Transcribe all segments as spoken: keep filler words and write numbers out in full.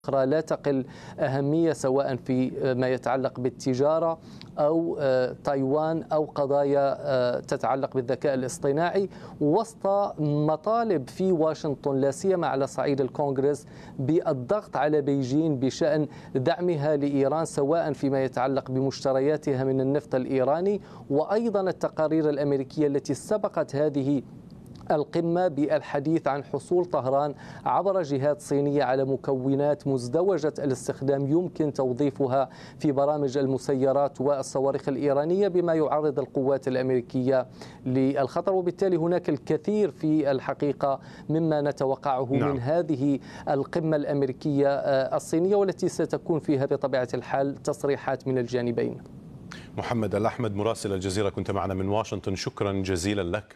أخرى لا تقل أهمية سواء في ما يتعلق بالتجارة أو تايوان أو قضايا تتعلق بالذكاء الاصطناعي، وسط مطالب في واشنطن لا سيما على صعيد الكونغرس بالضغط على بيجين بشأن دعمها لإيران سواء فيما يتعلق بمشترياتها من النفط الإيراني، وأيضا التقارير الأمريكية التي سبقت هذه القمة بالحديث عن حصول طهران عبر جهات صينية على مكونات مزدوجة الاستخدام يمكن توظيفها في برامج المسيرات والصواريخ الإيرانية بما يعرض القوات الأمريكية للخطر. وبالتالي هناك الكثير في الحقيقة مما نتوقعه نعم. من هذه القمة الأمريكية الصينية، والتي ستكون فيها بطبيعة الحال تصريحات من الجانبين. محمد الأحمد مراسل الجزيرة كنت معنا من واشنطن، شكرا جزيلا لك.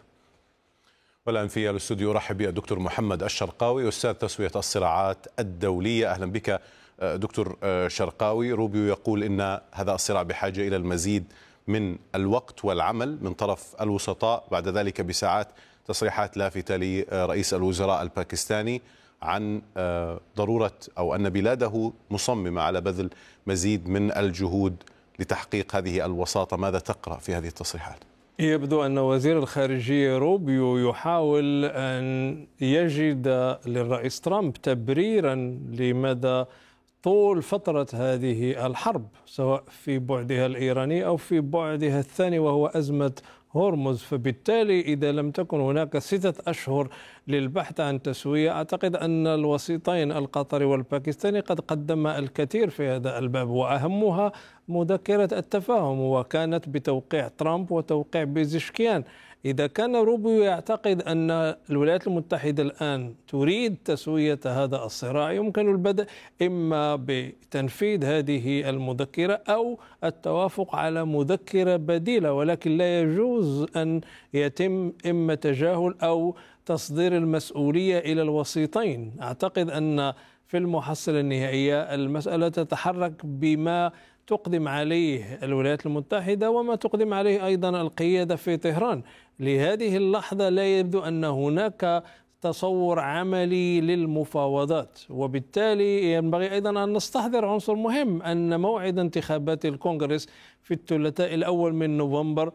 والآن في الاستوديو أرحب بالدكتور محمد الشرقاوي أستاذ تسوية الصراعات الدولية. أهلا بك دكتور شرقاوي. روبيو يقول إن هذا الصراع بحاجة إلى المزيد من الوقت والعمل من طرف الوسطاء. بعد ذلك بساعات تصريحات لافتة لرئيس الوزراء الباكستاني عن ضرورة أو أن بلاده مصممة على بذل مزيد من الجهود لتحقيق هذه الوساطة. ماذا تقرأ في هذه التصريحات؟ يبدو أن وزير الخارجية روبيو يحاول أن يجد للرئيس ترامب تبريرا لمدى طول فترة هذه الحرب، سواء في بعدها الإيراني أو في بعدها الثاني وهو أزمة هرمز. فبالتالي إذا لم تكن هناك ستة أشهر للبحث عن تسوية، أعتقد أن الوسيطين القطري والباكستاني قد قدم الكثير في هذا الباب، وأهمها مذكرة التفاهم، وكانت بتوقيع ترامب وتوقيع بيزشكيان. إذا كان روبيو يعتقد أن الولايات المتحدة الآن تريد تسوية هذا الصراع، يمكن البدء إما بتنفيذ هذه المذكرة أو التوافق على مذكرة بديلة، ولكن لا يجوز أن يتم إما تجاهل أو تصدير المسؤولية إلى الوسيطين. أعتقد أن في المحصلة النهائية المسألة تتحرك بما تقدم عليه الولايات المتحدة وما تقدم عليه أيضا القيادة في طهران. لهذه اللحظة لا يبدو أن هناك تصور عملي للمفاوضات، وبالتالي ينبغي أيضا أن نستحضر عنصر مهم، أن موعد انتخابات الكونغرس في الثلاثاء الأول من نوفمبر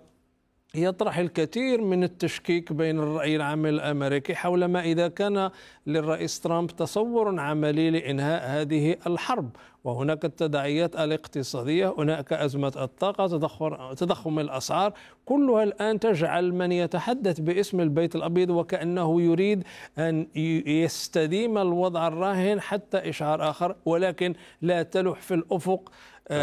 يطرح الكثير من التشكيك بين الرأي العام الأمريكي حول ما إذا كان للرئيس ترامب تصور عملي لإنهاء هذه الحرب. وهناك التداعيات الاقتصادية، هناك أزمة الطاقة، تضخم الأسعار، كلها الآن تجعل من يتحدث باسم البيت الأبيض وكأنه يريد أن يستديم الوضع الراهن حتى إشعار آخر، ولكن لا تلوح في الأفق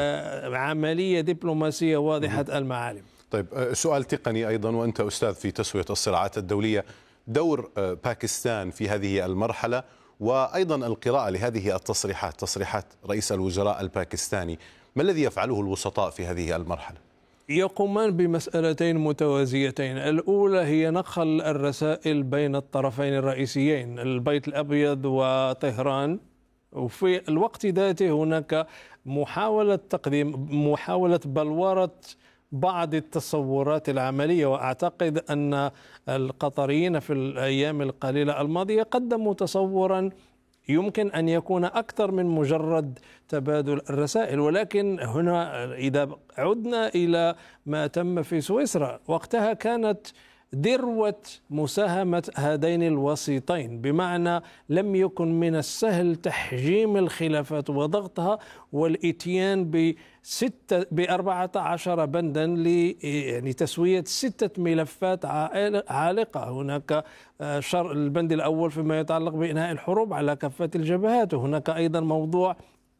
عملية دبلوماسية واضحة المعالم. طيب، سؤال تقني أيضا، وأنت أستاذ في تسوية الصراعات الدولية، دور باكستان في هذه المرحلة وأيضا القراءة لهذه التصريحات، تصريحات رئيس الوزراء الباكستاني، ما الذي يفعله الوسطاء في هذه المرحلة؟ يقومان بمسألتين متوازيتين. الأولى هي نقل الرسائل بين الطرفين الرئيسيين البيت الأبيض وطهران، وفي الوقت ذاته هناك محاولة تقديم محاولة بلورة بعض التصورات العملية. وأعتقد أن القطريين في الأيام القليلة الماضية قدموا تصورا يمكن أن يكون أكثر من مجرد تبادل الرسائل. ولكن هنا إذا عدنا إلى ما تم في سويسرا، وقتها كانت ذروة مساهمة هذين الوسيطين، بمعنى لم يكن من السهل تحجيم الخلافات وضغطها والإتيان بستة بأربعة عشر بندا لتسوية ستة ملفات عالقة. هناك شر البند الأول فيما يتعلق بإنهاء الحروب على كافة الجبهات، وهناك أيضا موضوع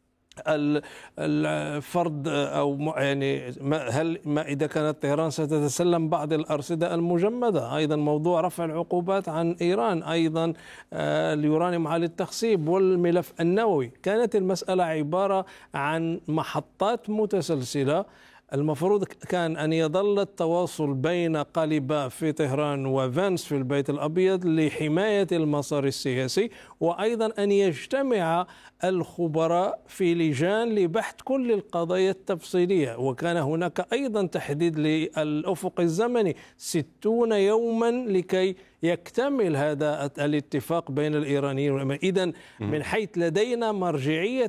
الفرض او يعني هل ما اذا كانت طهران ستتسلم بعض الارصده المجمده، ايضا موضوع رفع العقوبات عن ايران، ايضا اليورانيوم عالي التخصيب والملف النووي. كانت المساله عباره عن محطات متسلسله المفروض كان أن يظل التواصل بين قاليباف في طهران وفانس في البيت الأبيض لحماية المسار السياسي، وأيضا أن يجتمع الخبراء في لجان لبحث كل القضايا التفصيلية. وكان هناك أيضا تحديد للأفق الزمني ستون يوما لكي يكتمل هذا الاتفاق بين الإيرانيين والأمريكيين. إذن من حيث لدينا مرجعية